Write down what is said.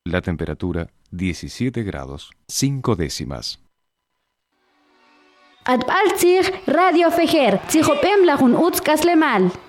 La temperatura 17 grados 5 décimas. Atbaltzig Radio Fejer, Tzihopem Lajun Utzkaslemal.